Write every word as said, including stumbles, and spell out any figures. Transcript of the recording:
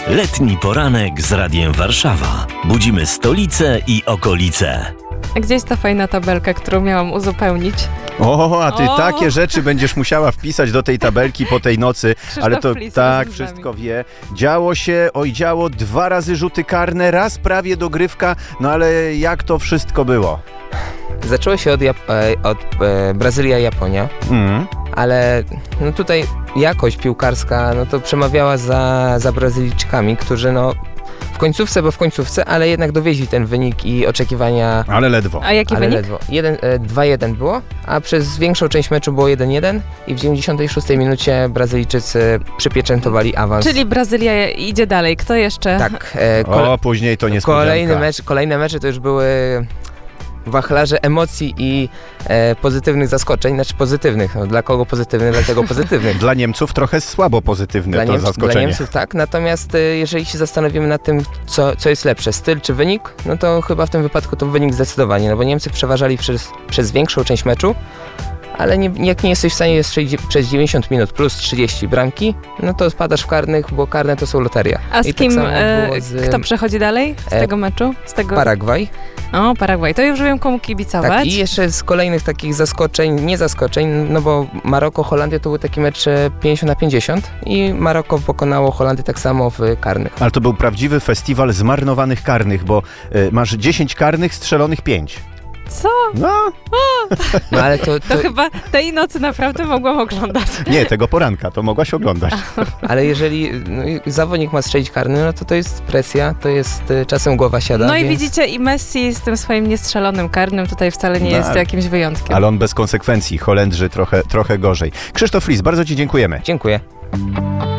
Letni poranek z Radiem Warszawa. Budzimy stolicę i okolice. A gdzie jest ta fajna tabelka, którą miałam uzupełnić? O, a ty O! takie rzeczy będziesz musiała wpisać do tej tabelki po tej nocy, Krzysztof ale to Flis tak razem z nami. wszystko wie. Działo się, oj działo, dwa razy rzuty karne, raz prawie dogrywka, no ale jak to wszystko było? Zaczęło się od, Jap- e, od e, Brazylia-Japonia, Mm. ale no tutaj jakość piłkarska no to przemawiała za, za Brazylijczykami, którzy no w końcówce, bo w końcówce, ale jednak dowieźli ten wynik i oczekiwania. Ale ledwo. A jaki Ale wynik? ledwo. Jeden, e, dwa jeden było, a przez większą część meczu było jeden jeden i w dziewięćdziesiątej szóstej minucie Brazylijczycy przypieczętowali awans. Czyli Brazylia idzie dalej. Kto jeszcze? Tak, e, kole- O, później to niespodzianka. kolejny mecz, kolejne mecze to już były wachlarze emocji i e, pozytywnych zaskoczeń, znaczy pozytywnych. No, dla kogo pozytywnych, dlatego pozytywnych. Dla Niemców trochę słabo pozytywne Dla, to Niemców, zaskoczenie. dla Niemców tak, natomiast e, jeżeli się zastanowimy nad tym, co, co jest lepsze, styl czy wynik, no to chyba w tym wypadku to wynik zdecydowanie, no bo Niemcy przeważali przez, przez większą część meczu, ale nie, jak nie jesteś w stanie strzelić przez dziewięćdziesiąt minut plus trzydzieści bramki, no to spadasz w karnych, bo karne to są loteria. A z I tak kim, samo e, było z- kto przechodzi dalej z e, tego meczu? Z tego... Paragwaj. O, Paragwaj. To już wiem, komu kibicować. Tak, i jeszcze z kolejnych takich zaskoczeń, nie zaskoczeń, no bo Maroko-Holandia to był taki mecz e, pięćdziesiąt na pięćdziesiąt i Maroko pokonało Holandię tak samo w karnych. Ale to był prawdziwy festiwal zmarnowanych karnych, bo y, masz dziesięć karnych, strzelonych pięć. Co? No, No ale to, To to chyba tej nocy naprawdę mogłam oglądać. nie, tego poranka, to mogłaś oglądać. ale jeżeli no, i zawodnik ma strzelić karny, no to to jest presja, to jest e, czasem głowa siada. No i więc... widzicie, i Messi z tym swoim niestrzelonym karnym tutaj wcale nie No, jest ale- jakimś wyjątkiem. Ale on bez konsekwencji, Holendrzy trochę, trochę gorzej. Krzysztof Flis, bardzo Ci dziękujemy. Dziękuję.